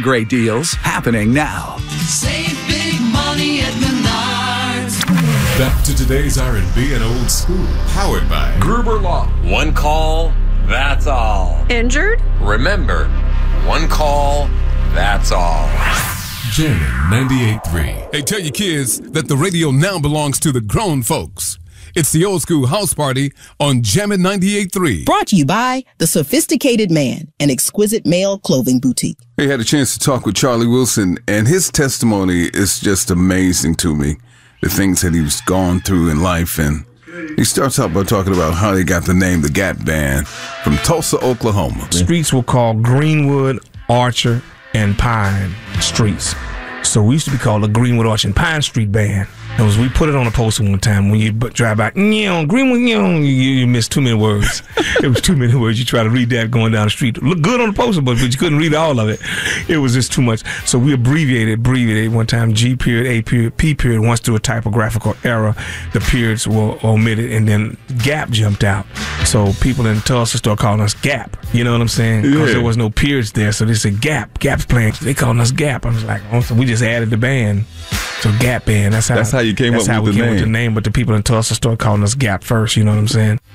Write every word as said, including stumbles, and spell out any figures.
great deals happening now. Save big money at Menards. Back to today's R and B and old school. Powered by Gruber Law. One call, that's all. Injured? Remember, one call, that's all. Jammin' ninety-eight point three. Hey, tell your kids that the radio now belongs to the grown folks. It's the Old School House Party on Jammin' ninety-eight point three. Brought to you by The Sophisticated Man, an exquisite male clothing boutique. I had a chance to talk with Charlie Wilson, and his testimony is just amazing to me. The things that he's gone through in life, and he starts out by talking about how they got the name the Gap Band from Tulsa, Oklahoma. Streets were called Greenwood, Archer, and Pine Streets. So we used to be called the Greenwood, Archer, and Pine Street Band. It was, we put it on a poster one time when you drive by, Greenwood, you, you missed too many words. It was too many words. You try to read that going down the street. Look good on the poster, but, but you couldn't read all of it. It was just too much. So we abbreviated, abbreviated one time, G period, A period, P period. Once through a typographical error, the periods were omitted, and then Gap jumped out. So people in Tulsa started calling us Gap. You know what I'm saying? Because Yeah. there was no periods there, so they said Gap. Gap's playing. They calling us Gap. I was like, oh, so we just added the band. So Gap Band. That's how. That's how you came that's up how with we the came name. with the name. But the people in Tulsa started calling us Gap first. You know what I'm saying?